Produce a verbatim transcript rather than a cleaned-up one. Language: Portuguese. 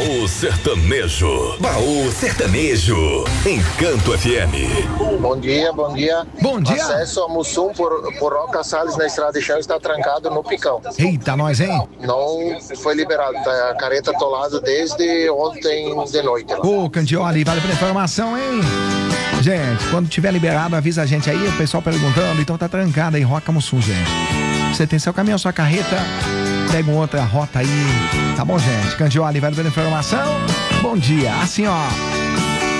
Baú Sertanejo. Baú Sertanejo. Encanto F M. Bom dia, bom dia. Bom dia. Acesso a Mussum por, por Roca Salles na Estrada de Chão está trancado no Picão. Eita, nós, hein? Não foi liberado, tá a careta atolada desde ontem de noite. Ô, Candioli, vale pela informação, hein? Gente, quando tiver liberado, avisa a gente aí, o pessoal perguntando, então tá trancado aí, Roca Mussum, gente. Você tem seu caminhão, sua carreta, pega uma outra rota aí, tá bom, gente? Candioli, vale pela informação? Bom dia, assim, ó.